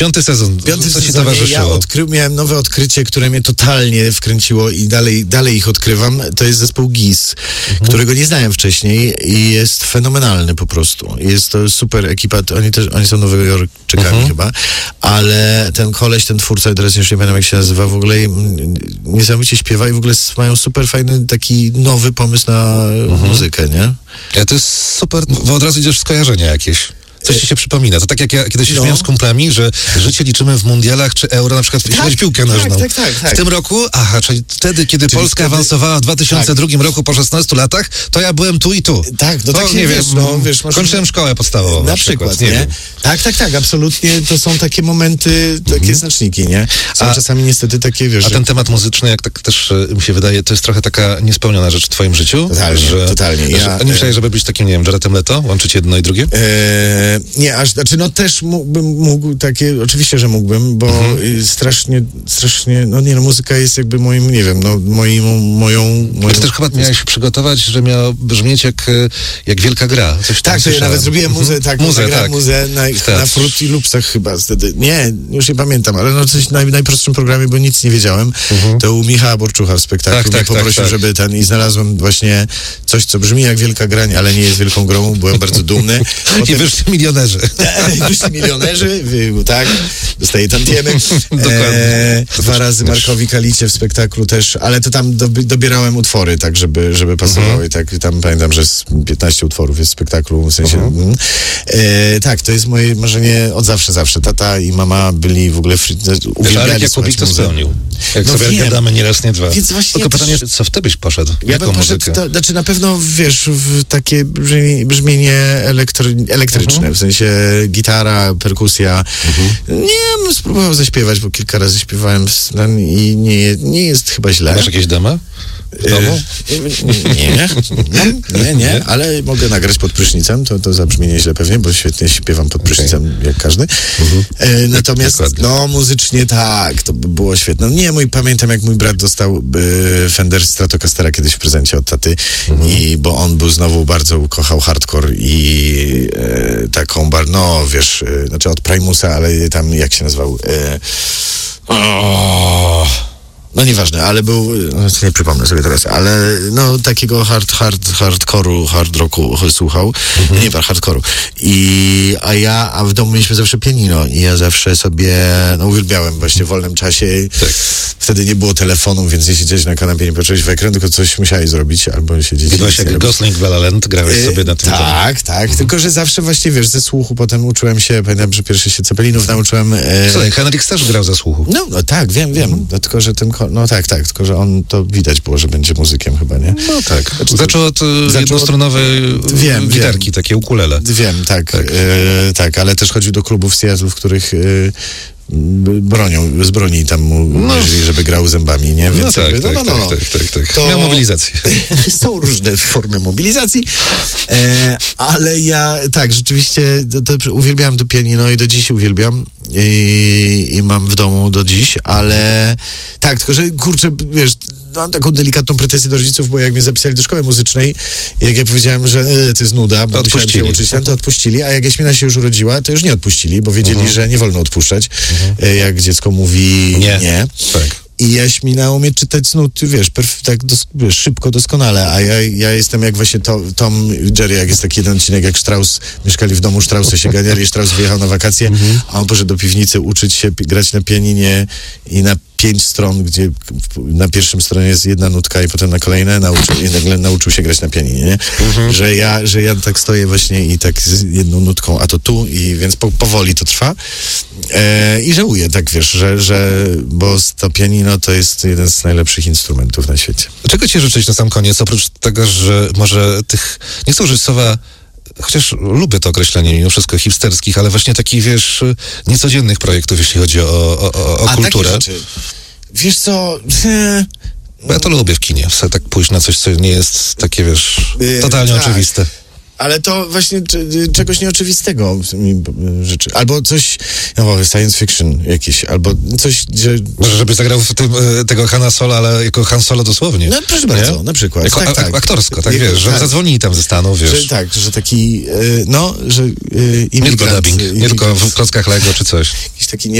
Piąty sezon. Co ci towarzyszyło? Miałem nowe odkrycie, które mnie totalnie wkręciło i dalej ich odkrywam. To jest zespół GIS, którego nie znałem wcześniej i jest fenomenalny po prostu. Jest to super ekipa. Oni są Nowojorczykami chyba, ale ten koleś, ten twórca, teraz już nie pamiętam jak się nazywa, w ogóle niesamowicie śpiewa i w ogóle mają super fajny taki nowy pomysł na muzykę, nie? To jest super, bo od razu idziesz w skojarzenia jakieś. Coś ci się przypomina. To tak jak ja kiedyś śmiałem z kumplami, że życie liczymy w mundialach czy euro, na przykład jeśli chodzi piłkę nożną. Tak. W tym roku, czyli wtedy, kiedy Polska awansowała w 2002 roku po 16 latach, to ja byłem tu i tu. Tak, no tak nie wiem, kończyłem szkołę podstawową. Na przykład, nie? Tak, absolutnie. To są takie momenty, takie znaczniki, nie? Są czasami niestety takie, wiesz... A ten temat muzyczny, jak tak też mi się wydaje, to jest trochę taka niespełniona rzecz w twoim życiu? Totalnie. Nie myślałeś, żeby być takim, nie wiem, Jaredem Leto? Łączyć jedno i drugie? Nie, też mógł takie, oczywiście, że mógłbym, bo strasznie, muzyka jest jakby moim, nie wiem, moją... Ty też chyba miałeś się przygotować, że miał brzmieć jak wielka gra. Tak, to ja nawet zrobiłem muzę na Fruity Loopsach chyba wtedy. Nie, już nie pamiętam, ale coś na najprostszym programie, bo nic nie wiedziałem. To u Michała Borczucha w spektaklu mnie poprosił, żeby i znalazłem właśnie coś, co brzmi jak wielka grań, ale nie jest wielką grą. Byłem bardzo dumny. I wyszli milionerzy. Wyszli milionerzy, dostaję tantiemy. 2 razy Markowi Kalicie w spektaklu też, ale to tam dobierałem utwory, tak, żeby pasowały. Tak, tam pamiętam, że 15 utworów jest w spektaklu, w sensie... tak, to jest moje marzenie od zawsze. Tata i mama byli w ogóle uwielbiali Jakubik to spełnił. Jak sobie gadamy nie raz, nie dwa. Więc właśnie tylko pytanie, co w ty byś poszedł? Ja bym poszedł, znaczy na pewno, w takie brzmienie elektryczne, w sensie gitara, perkusja. Nie, bym spróbował zaśpiewać, bo kilka razy śpiewałem i nie jest chyba źle. Masz jakieś demo? W domu? Nie, ale mogę nagrać pod prysznicem, to zabrzmi nieźle pewnie, bo świetnie śpiewam pod prysznicem, jak każdy. Natomiast, muzycznie tak, to by było świetne. Pamiętam jak mój brat dostał Fender Stratocastera kiedyś w prezencie od taty, bo on był znowu bardzo kochał hardcore i taką, znaczy od Primusa, ale tam, jak się nazywał? Nieważne, ale był, nie przypomnę sobie teraz, ale takiego hardcore'u, hard rocku słuchał, nie hardcore'u. A w domu mieliśmy zawsze pianino i ja zawsze sobie, uwielbiałem właśnie w wolnym czasie. Tak. Wtedy nie było telefonu, więc nie siedziałeś na kanapie, nie patrzyłeś w ekran, tylko coś musiałeś zrobić, albo siedzieć. Byłeś jak Gosling w La La Land, grałeś sobie na tym. Tak, tylko że zawsze właśnie, ze słuchu potem uczyłem się, pamiętam, że pierwszy się Ceppelinów nauczyłem. Słuchaj, Henryk też grał ze słuchu. Tak, wiem, tylko że ten tylko że on to widać było, że będzie muzykiem chyba, nie? Tak. Zaczął od jednostrunowej gitarki, takie ukulele. Wiem, tak, ale też chodził do klubów Seattle, w których z broni tam mu żeby grał zębami, nie? Więc tak. To miał mobilizację. Są różne formy mobilizacji, ale ja rzeczywiście to uwielbiałem to pianino i do dziś uwielbiam i mam w domu do dziś, ale tylko że kurczę, mam taką delikatną pretensję do rodziców, bo jak mnie zapisali do szkoły muzycznej, jak ja powiedziałem, że to jest nuda, bo musiałem się uczyć, to odpuścili, a jak Jaśmina się już urodziła, to już nie odpuścili, bo wiedzieli, że nie wolno odpuszczać, jak dziecko mówi nie. Tak. I Jaśmina umie czytać z nut, szybko, doskonale, a ja jestem jak właśnie Tom Jerry, jak jest taki jeden odcinek, jak Strauss, mieszkali w domu, Straussa się ganiali, Strauss wyjechał na wakacje, a on poszedł do piwnicy uczyć się grać na pianinie i na 5 stron, gdzie na pierwszym stronie jest jedna nutka i potem na kolejne nauczył się grać na pianinie, nie? Że ja tak stoję właśnie i tak z jedną nutką, a to tu i więc powoli to trwa i żałuję, bo to pianino to jest jeden z najlepszych instrumentów na świecie. Czego ci życzyć na sam koniec, oprócz tego, że może nie chcę użyć słowa, chociaż lubię to określenie mimo wszystko hipsterskich, ale właśnie takich, niecodziennych projektów, jeśli chodzi o kulturę. Takie rzeczy. Wiesz co... Bo ja to lubię w kinie, tak pójść na coś, co nie jest takie, totalnie oczywiste. ale to właśnie czegoś nieoczywistego mi życzy. Albo coś, science fiction jakieś, albo coś, że... Może żeby zagrał w tym, tego Hanna Sola, ale jako Han Solo dosłownie. No proszę bardzo, na przykład. Jako tak. aktorsko, tak wiesz, że zadzwonili tam ze Stanów, wiesz. Że taki, że Nie tylko imigrant. dubbing, nie tylko w klockach Lego czy coś. Jakiś taki